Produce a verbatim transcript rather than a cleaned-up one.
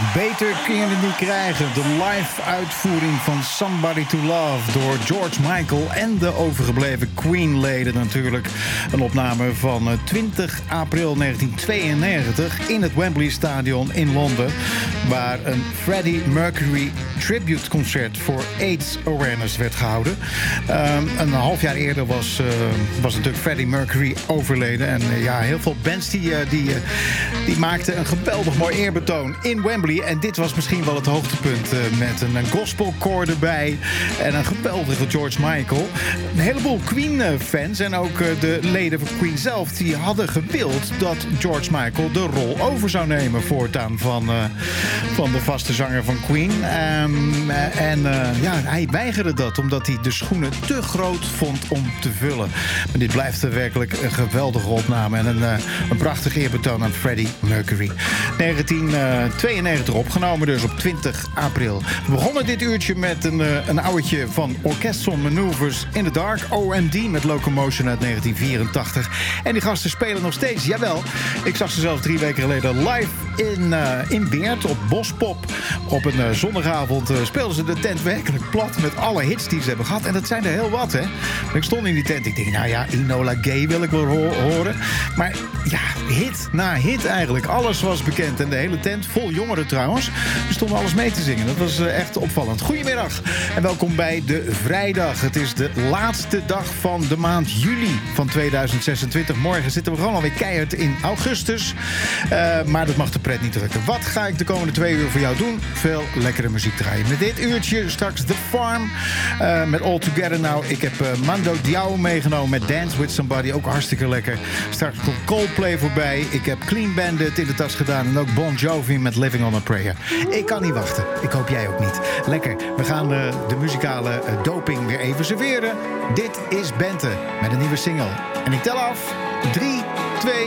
Beter kun je het niet krijgen. De live-uitvoering van Somebody to Love door George Michael en de overgebleven Queen-leden natuurlijk. Een opname van twintig april negentien tweeënnegentig in het Wembley Stadion in Londen, waar een Freddie Mercury tribute-concert voor AIDS awareness werd gehouden. Um, een half jaar eerder was, uh, was natuurlijk Freddie Mercury overleden. En uh, ja, heel veel bands die, uh, die, uh, die maakten een geweldig mooi eerbetoon in Wembley. En dit was misschien wel het hoogtepunt, uh, met een, een gospelkoor erbij en een geweldige George Michael. Een heleboel Queen-fans en ook uh, de leden van Queen zelf, die hadden gewild dat George Michael de rol over zou nemen voortaan van, uh, van de vaste zanger van Queen. Um, uh, en uh, ja, hij weigerde dat omdat hij de schoenen te groot vond om te vullen. Maar dit blijft uh, werkelijk een geweldige opname en een, uh, een prachtig eerbetoon aan Freddie Mercury. negentien tweeënnegentig opgenomen, dus op twintig april. We begonnen dit uurtje met een, uh, een ouwtje van Orchestral Maneuvers in the Dark, O M D, met Locomotion uit negentien vierentachtig. En die gasten spelen nog steeds, jawel. Ik zag ze zelf drie weken geleden live in, uh, in Weert op Bospop. Op een uh, zondagavond uh, speelden ze de tent werkelijk plat met alle hits die ze hebben gehad. En dat zijn er heel wat, hè. Ik stond in die tent, ik denk, nou ja, Enola Gay wil ik wel ho- horen. Maar ja, hit na hit eigenlijk. Alles was bekend en de hele tent, vol jongeren trouwens, we stonden alles mee te zingen. Dat was uh, echt opvallend. Goedemiddag en welkom bij de vrijdag. Het is de laatste dag van de maand juli van tweeduizend zesentwintig. Morgen zitten we gewoon alweer keihard in augustus. Uh, maar dat mag de pret niet drukken. Wat ga ik de komende twee uur voor jou doen? Veel lekkere muziek draaien. Met dit uurtje straks The Farm uh, met All Together Now. Ik heb uh, Mando Diao meegenomen met Dance With Somebody. Ook hartstikke lekker. Straks komt Coldplay voorbij. Ik heb Clean Bandit in de tas gedaan. En ook Bon Jovi met Living on a Prayer. Ik kan niet wachten. Ik hoop jij ook niet. Lekker. We gaan uh, de muzikale uh, doping weer even serveren. Dit is Bente met een nieuwe single. En ik tel af. drie, twee,